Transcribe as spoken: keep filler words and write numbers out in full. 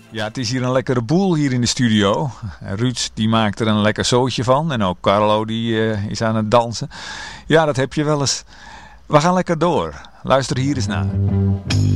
Ja, het is hier een lekkere boel hier in de studio. Ruud die maakt er een lekker zootje van. En ook Carlo die uh, is aan het dansen. Ja, dat heb je wel eens. We gaan lekker door. Luister hier eens naar.